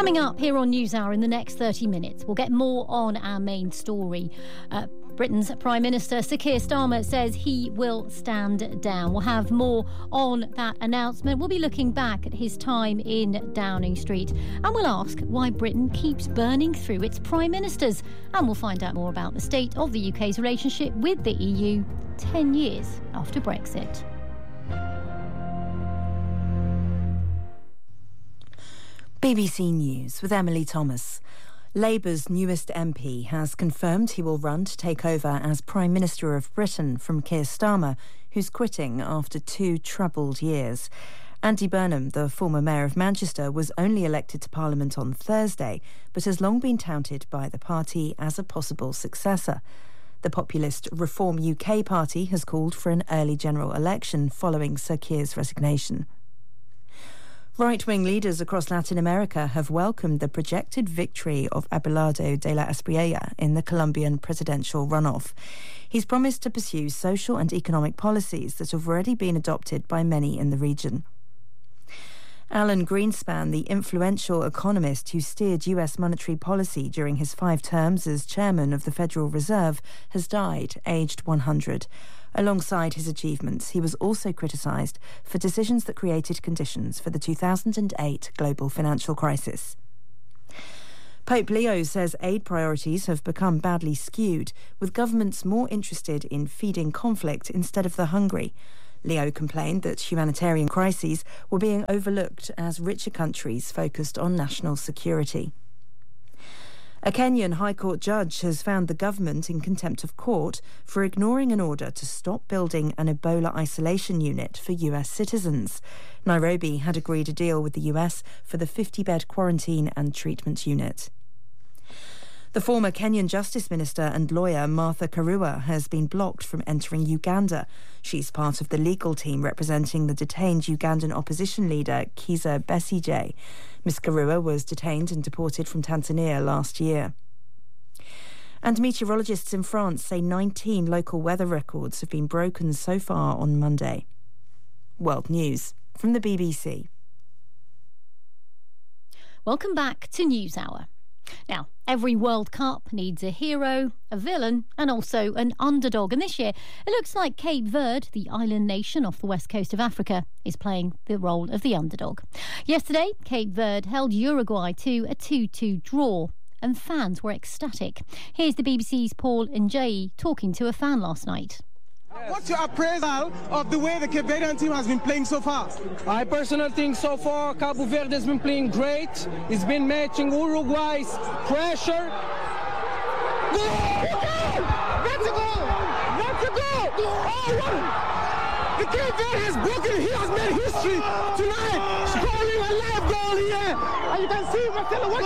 Coming up here on NewsHour in the next 30 minutes, we'll get more on our main story. Britain's Prime Minister Sir Keir Starmer says he will stand down. We'll have more on that announcement. We'll be looking back at his time in Downing Street, and we'll ask why Britain keeps burning through its prime ministers. And we'll find out more about the state of the UK's relationship with the EU 10 years after Brexit. BBC News with Emily Thomas. Labour's newest MP has confirmed he will run to take over as Prime Minister of Britain from Keir Starmer, who's quitting after 2 troubled years. Andy Burnham, the former Mayor of Manchester, was only elected to Parliament on Thursday, but has long been touted by the party as a possible successor. The populist Reform UK party has called for an early general election following Sir Keir's resignation. Right-wing leaders across Latin America have welcomed the projected victory of Abelardo de la Espriella in the Colombian presidential runoff. He's promised to pursue social and economic policies that have already been adopted by many in the region. Alan Greenspan, the influential economist who steered US monetary policy during his 5 terms as chairman of the Federal Reserve, has died, aged 100. Alongside his achievements, he was also criticised for decisions that created conditions for the 2008 global financial crisis. Pope Leo says aid priorities have become badly skewed, with governments more interested in feeding conflict instead of the hungry. Leo complained that humanitarian crises were being overlooked as richer countries focused on national security. A Kenyan High Court judge has found the government in contempt of court for ignoring an order to stop building an Ebola isolation unit for US citizens. Nairobi had agreed a deal with the US for the 50-bed quarantine and treatment unit. The former Kenyan Justice Minister and lawyer Martha Karua has been blocked from entering Uganda. She's part of the legal team representing the detained Ugandan opposition leader Kizza Besigye. Ms Karua was detained and deported from Tanzania last year. And meteorologists in France say 19 local weather records have been broken so far on Monday. World News from the BBC. Welcome back to NewsHour. Now, every World Cup needs a hero, a villain and also an underdog. And this year, it looks like Cape Verde, the island nation off the west coast of Africa, is playing the role of the underdog. Yesterday, Cape Verde held Uruguay to a 2-2 draw and fans were ecstatic. Here's the BBC's Paul Njayi talking to a fan last night. What's your appraisal of the way the Cape Verdean team has been playing so far? I personally think so far Cabo Verde has been playing great. It's been matching Uruguay's pressure. Goal! That's a goal! That's a goal! Oh, what? The Cape Verde has broken. He has made history tonight, scoring a live goal here. And you can see Marcelo. What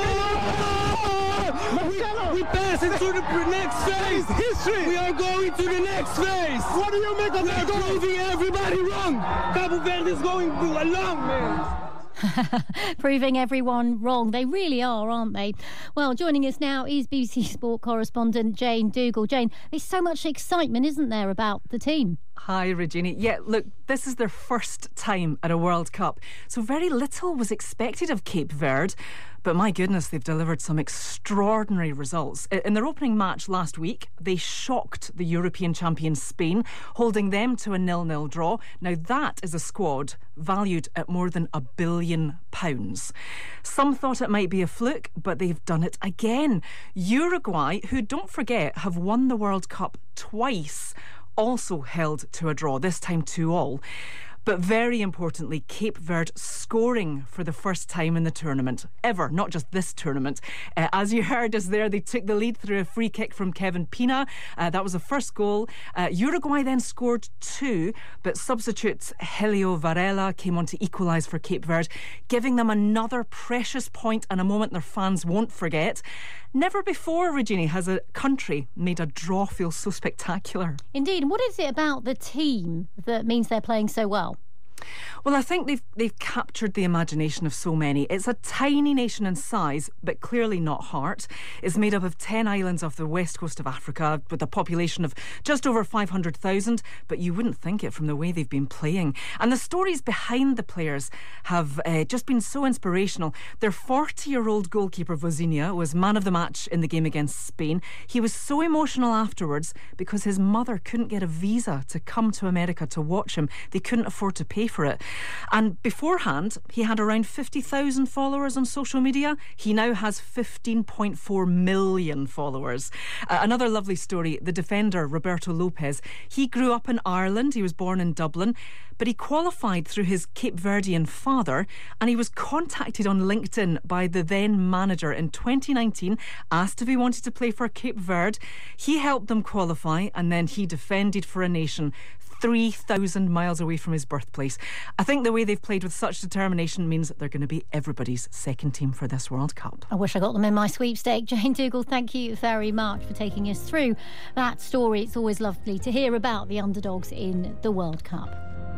We pass into the next phase. History. We are going to the next phase. What do you make of that goal? Proving everybody wrong. Cabo Verde is going along, man. Proving everyone wrong. They really are, aren't they? Well, joining us now is BBC Sport correspondent Jane Dougal. Jane, there's so much excitement, isn't there, about the team? Hi, Regina. Yeah, look, this is their first time at a World Cup, so very little was expected of Cape Verde. But my goodness, they've delivered some extraordinary results. In their opening match last week, they shocked the European champion Spain, holding them to a 0-0 draw. Now, that is a squad valued at more than £1 billion. Some thought it might be a fluke, but they've done it again. Uruguay, who, don't forget, have won the World Cup twice, also held to a draw, this time 2-2. But very importantly, Cape Verde scoring for the first time in the tournament ever, not just this tournament. As you heard us there, they took the lead through a free kick from Kevin Pina. That was the first goal. Uruguay then scored 2, but substitute Helio Varela came on to equalise for Cape Verde, giving them another precious point and a moment their fans won't forget. Never before, Regina, has a country made a draw feel so spectacular. Indeed. And what is it about the team that means they're playing so well? Well, I think they've captured the imagination of so many. It's a tiny nation in size, but clearly not heart. It's made up of 10 islands off the west coast of Africa with a population of just over 500,000, but you wouldn't think it from the way they've been playing. And the stories behind the players have just been so inspirational. Their 40-year-old goalkeeper, Vozinha, was man of the match in the game against Spain. He was so emotional afterwards because his mother couldn't get a visa to come to America to watch him. They couldn't afford to pay for it. And beforehand, he had around 50,000 followers on social media. He now has 15.4 million followers. Another lovely story, the defender, Roberto Lopes, he grew up in Ireland. He was born in Dublin, but he qualified through his Cape Verdean father, and he was contacted on LinkedIn by the then manager in 2019, asked if he wanted to play for Cape Verde. He helped them qualify, and then he defended for a nation 3,000 miles away from his birthplace. I think the way they've played with such determination means that they're going to be everybody's second team for this World Cup. I wish I got them in my sweepstake. Jane Dougal, thank you very much for taking us through that story. It's always lovely to hear about the underdogs in the World Cup.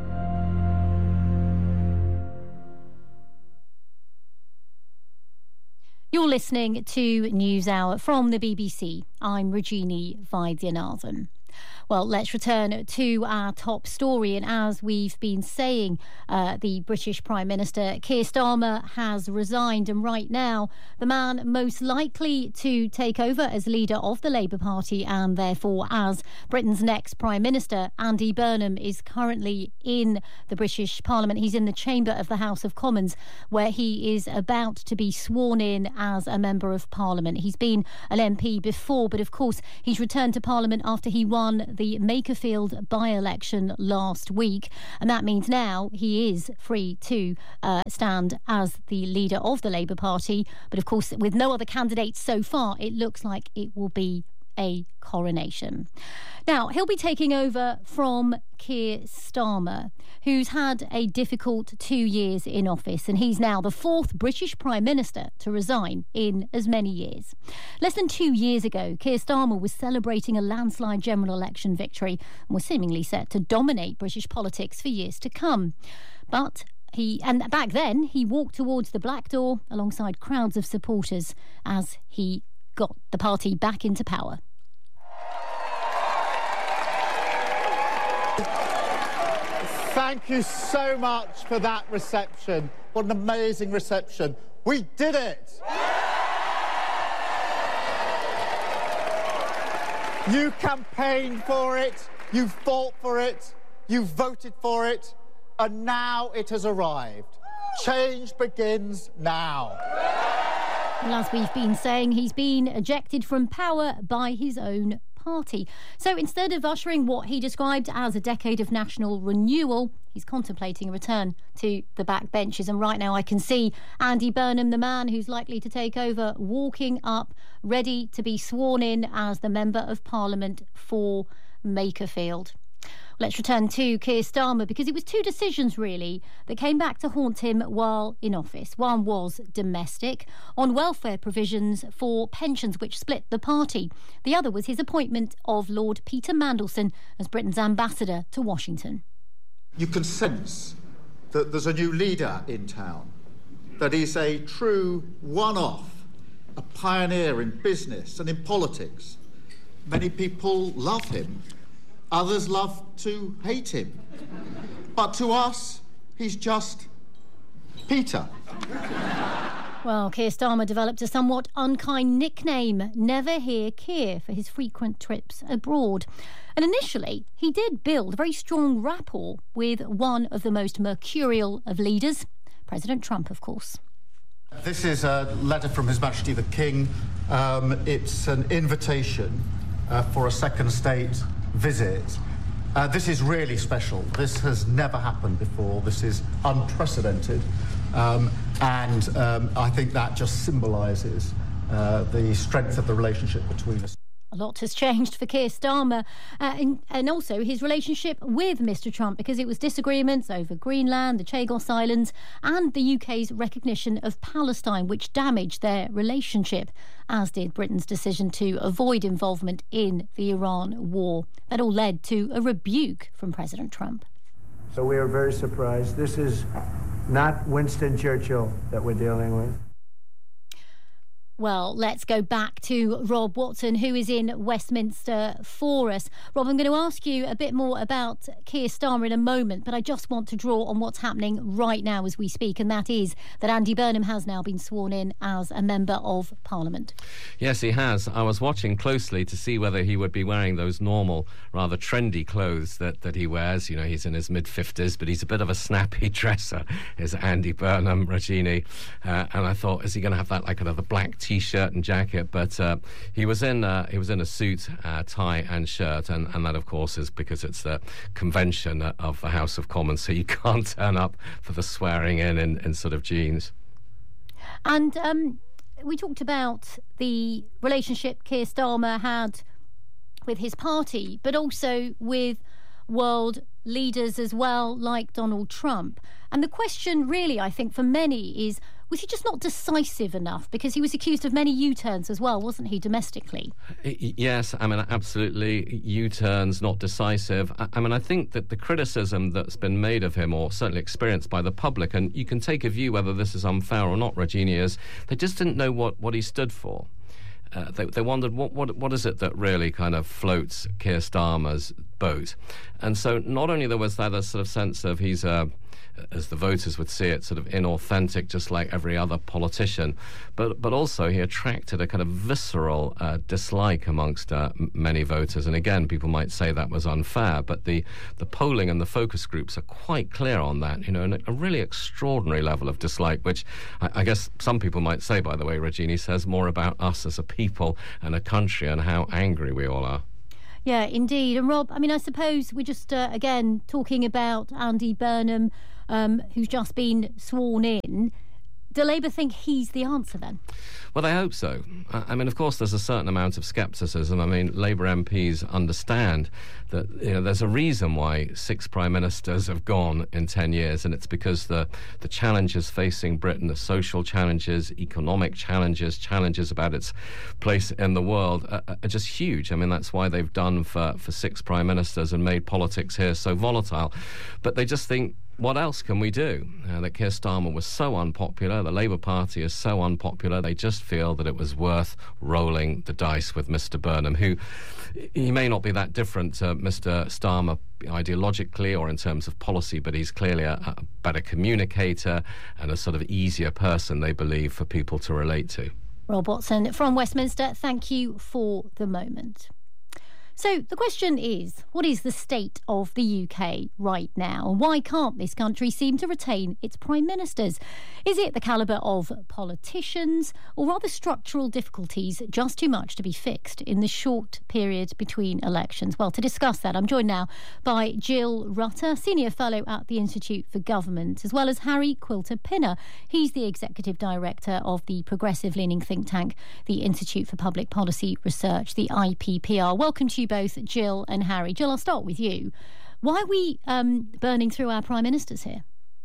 You're listening to NewsHour from the BBC. I'm Regina Vaidyanathan. Well, let's return to our top story. And as we've been saying, the British Prime Minister Keir Starmer has resigned. And right now, the man most likely to take over as leader of the Labour Party and therefore as Britain's next Prime Minister, Andy Burnham, is currently in the British Parliament. He's in the chamber of the House of Commons, where he is about to be sworn in as a Member of Parliament. He's been an MP before, but of course, he's returned to Parliament after he won the Makerfield by-election last week, and that means now he is free to stand as the leader of the Labour Party. But of course, with no other candidates so far, it looks like it will be a coronation. Now, he'll be taking over from Keir Starmer, who's had a difficult 2 years in office, and he's now the fourth British Prime Minister to resign in as many years. Less than 2 years ago, Keir Starmer was celebrating a landslide general election victory and was seemingly set to dominate British politics for years to come. But back then, he walked towards the black door alongside crowds of supporters as he got the party back into power. Thank you so much for that reception. What an amazing reception. We did it! You campaigned for it, you fought for it, you voted for it, and now it has arrived. Change begins now. Well, as we've been saying, he's been ejected from power by his own party. So instead of ushering what he described as a decade of national renewal, he's contemplating a return to the backbenches. And right now I can see Andy Burnham, the man who's likely to take over, walking up, ready to be sworn in as the Member of Parliament for Makerfield. Let's return to Keir Starmer, because it was two decisions, really, that came back to haunt him while in office. One was domestic, on welfare provisions for pensions, which split the party. The other was his appointment of Lord Peter Mandelson as Britain's ambassador to Washington. You can sense that there's a new leader in town, that he's a true one-off, a pioneer in business and in politics. Many people love him. Others love to hate him. But to us, he's just Peter. Well, Keir Starmer developed a somewhat unkind nickname, Never Hear Keir, for his frequent trips abroad. And initially, he did build a very strong rapport with one of the most mercurial of leaders, President Trump, of course. This is a letter from His Majesty the King. It's an invitation for a second state visit. This is really special. This has never happened before. This is unprecedented. And I think that just symbolises the strength of the relationship between us. A lot has changed for Keir Starmer and also his relationship with Mr Trump, because it was disagreements over Greenland, the Chagos Islands and the UK's recognition of Palestine which damaged their relationship, as did Britain's decision to avoid involvement in the Iran war. That all led to a rebuke from President Trump. So we are very surprised. This is not Winston Churchill that we're dealing with. Well, let's go back to Rob Watson, who is in Westminster for us. Rob, I'm going to ask you a bit more about Keir Starmer in a moment, but I just want to draw on what's happening right now as we speak, and that is that Andy Burnham has now been sworn in as a Member of Parliament. Yes, he has. I was watching closely to see whether he would be wearing those normal, rather trendy clothes that he wears. You know, he's in his mid-50s, but he's a bit of a snappy dresser, is Andy Burnham, Rajini. And I thought, is he going to have that like another black T-shirt and jacket? But he was in a suit, tie and shirt, and that of course is because it's the convention of the House of Commons, so you can't turn up for the swearing in sort of jeans. And we talked about the relationship Keir Starmer had with his party, but also with world leaders as well, like Donald Trump. And the question really, I think, for many is, was he just not decisive enough? Because he was accused of many U-turns as well, wasn't he, domestically? Yes, I mean, absolutely. U-turns, not decisive. I mean, I think that the criticism that's been made of him, or certainly experienced by the public, and you can take a view whether this is unfair or not, Rajini, is they just didn't know what he stood for. They wondered what is it that really kind of floats Keir Starmer's boat. And so not only there was that a sort of sense of he's as the voters would see it, sort of inauthentic, just like every other politician, but also he attracted a kind of visceral dislike amongst many voters. And again, people might say that was unfair, but the polling and the focus groups are quite clear on that, you know, and a really extraordinary level of dislike, which I guess some people might say, by the way, Rajini, says more about us as a people and a country and how angry we all are. Yeah, indeed. And Rob, I mean, I suppose we're just, again, talking about Andy Burnham, who's just been sworn in. Do Labour think he's the answer then? Well, they hope so. I mean, of course, there's a certain amount of scepticism. I mean, Labour MPs understand that, you know, there's a reason why 6 prime ministers have gone in 10 years, and it's because the challenges facing Britain, the social challenges, economic challenges about its place in the world are just huge. I mean, that's why they've done for 6 prime ministers and made politics here so volatile. But they just think, what else can we do? That Keir Starmer was so unpopular, the Labour Party is so unpopular, they just feel that it was worth rolling the dice with Mr Burnham, who he may not be that different to Mr Starmer ideologically or in terms of policy, but he's clearly a better communicator and a sort of easier person, they believe, for people to relate to. Rob Watson from Westminster, thank you for the moment. So the question is, what is the state of the UK right now? Why can't this country seem to retain its prime ministers? Is it the calibre of politicians, or are the structural difficulties just too much to be fixed in the short period between elections? Well, to discuss that, I'm joined now by Jill Rutter, Senior Fellow at the Institute for Government, as well as Harry Quilter-Pinner. He's the Executive Director of the progressive-leaning think tank, the Institute for Public Policy Research, the IPPR. Welcome to you both, Jill and Harry. Jill, I'll start with you. Why are we burning through our prime ministers here?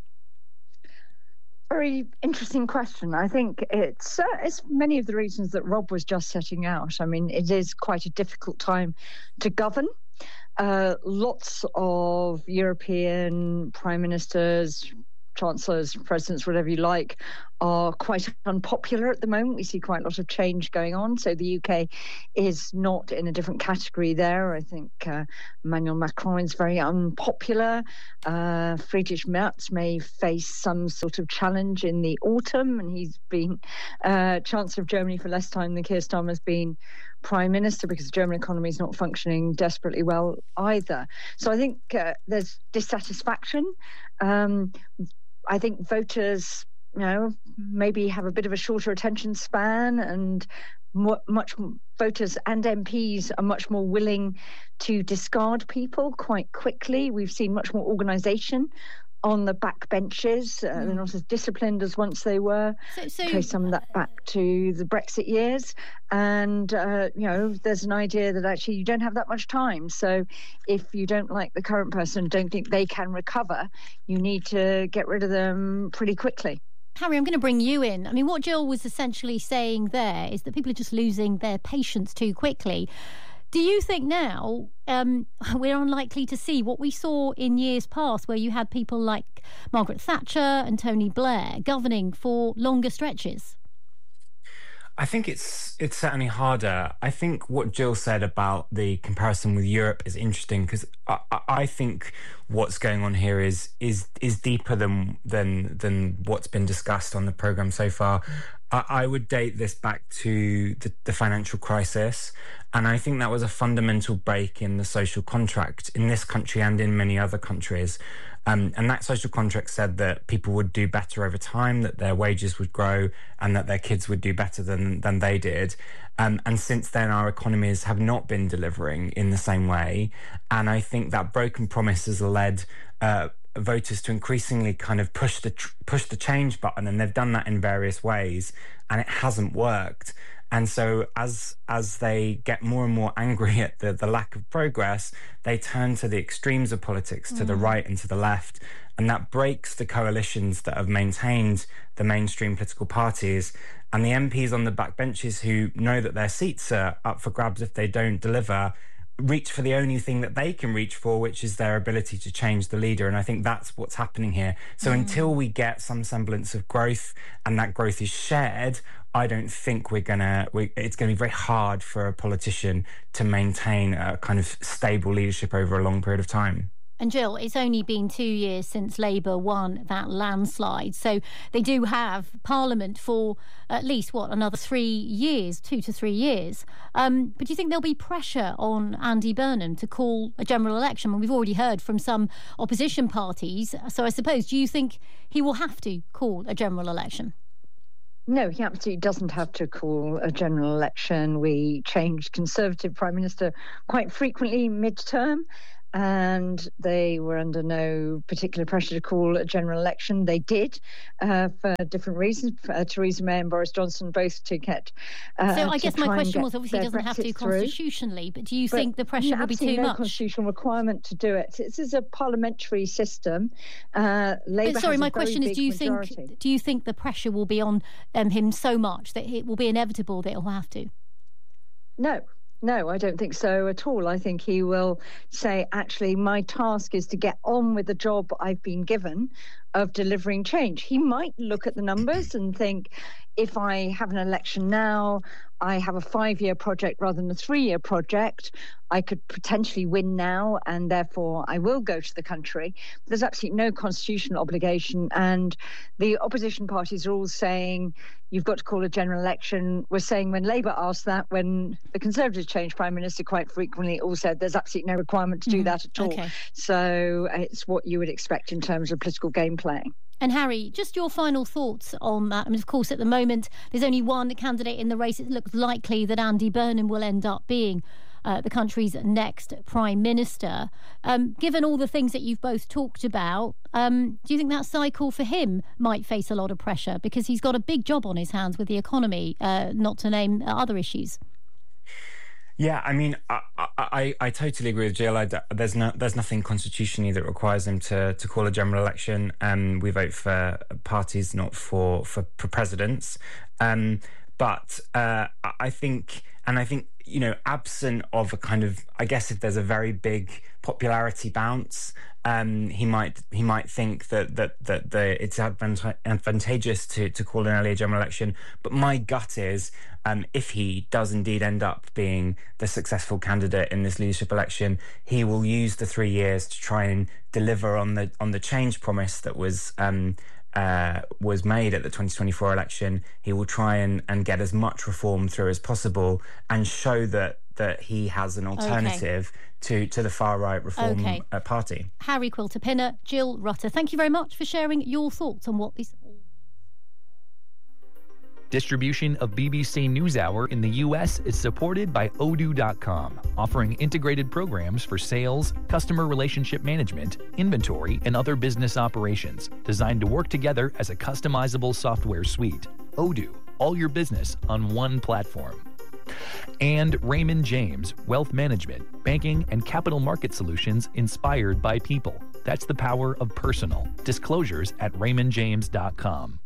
Very interesting question. I think it's many of the reasons that Rob was just setting out. I mean, it is quite a difficult time to govern. Lots of European prime ministers, chancellors, presidents, whatever you like, are quite unpopular at the moment. We see quite a lot of change going on. So the UK is not in a different category there. I think Emmanuel Macron is very unpopular. Friedrich Merz may face some sort of challenge in the autumn, and he's been Chancellor of Germany for less time than Keir Starmer has been Prime Minister, because the German economy is not functioning desperately well either. So I think there's dissatisfaction. I think voters, maybe have a bit of a shorter attention span, and voters and MPs are much more willing to discard people quite quickly. We've seen much more organisation on the back benches. They're not as disciplined as once they were. So trace some of that back to the Brexit years. And, there's an idea that actually you don't have that much time. So if you don't like the current person, don't think they can recover, you need to get rid of them pretty quickly. Harry, I'm going to bring you in. I mean, what Jill was essentially saying there is that people are just losing their patience too quickly. Do you think now we're unlikely to see what we saw in years past, where you had people like Margaret Thatcher and Tony Blair governing for longer stretches? I think it's certainly harder. I think what Jill said about the comparison with Europe is interesting, because I think what's going on here is deeper than what's been discussed on the programme so far. I would date this back to the financial crisis, and I think that was a fundamental break in the social contract in this country and in many other countries. And that social contract said that people would do better over time, that their wages would grow, and that their kids would do better than they did. And since then, our economies have not been delivering in the same way. And I think that broken promise has led voters to increasingly kind of push the change button, and they've done that in various ways, and it hasn't worked. And so as they get more and more angry at the lack of progress, they turn to the extremes of politics, to the right and to the left. And that breaks the coalitions that have maintained the mainstream political parties. And the MPs on the backbenches, who know that their seats are up for grabs if they don't deliver, reach for the only thing that they can reach for, which is their ability to change the leader. And I think that's what's happening here. So until we get some semblance of growth, and that growth is shared, I don't think it's going to be very hard for a politician to maintain a kind of stable leadership over a long period of time. And Jill, it's only been 2 years since Labour won that landslide. So they do have Parliament for at least, another 3 years, 2 to 3 years. But do you think there'll be pressure on Andy Burnham to call a general election? I mean, we've already heard from some opposition parties. So I suppose, do you think he will have to call a general election? No, he absolutely doesn't have to call a general election. We changed Conservative Prime Minister quite frequently mid-term, and they were under no particular pressure to call a general election. They did, for different reasons. Theresa May and Boris Johnson both to get. So I guess my question was, obviously he doesn't have to constitutionally, but do you think the pressure will be too much? No constitutional requirement to do it. This is a parliamentary system. Labour. Sorry, my question is: do you think the pressure will be on him so much that it will be inevitable that he'll have to? No, I don't think so at all. I think he will say, actually, my task is to get on with the job I've been given of delivering change. He might look at the numbers and think, if I have an election now, I have a 5-year project rather than a 3-year project. I could potentially win now, and therefore I will go to the country. There's absolutely no constitutional obligation. And the opposition parties are all saying, you've got to call a general election. We're saying when Labour asked that, when the Conservatives changed Prime Minister quite frequently, all said there's absolutely no requirement to do that at all. Okay. So it's what you would expect in terms of political game playing. And Harry, just your final thoughts on that. I mean, of course, at the moment, there's only one candidate in the race. It looks likely that Andy Burnham will end up being the country's next Prime Minister. Given all the things that you've both talked about, do you think that cycle for him might face a lot of pressure? Because he's got a big job on his hands with the economy, not to name other issues. Yeah, I mean, I totally agree with Jill. There's nothing constitutionally that requires him to call a general election. We vote for parties, not for presidents. But I think, absent of a kind of, I guess, if there's a very big popularity bounce, he might think that it's advantageous to call an earlier general election. But my gut is, if he does indeed end up being the successful candidate in this leadership election, he will use the 3 years to try and deliver on the change promise that was made at the 2024 election. He will try and get as much reform through as possible and show that he has an alternative to the far-right reform party. Harry Quilter-Pinner, Jill Rutter, thank you very much for sharing your thoughts on what this... Distribution of BBC NewsHour in the U.S. is supported by Odoo.com, offering integrated programs for sales, customer relationship management, inventory, and other business operations, designed to work together as a customizable software suite. Odoo, all your business on one platform. And Raymond James, wealth management, banking, and capital market solutions inspired by people. That's the power of personal. Disclosures at RaymondJames.com.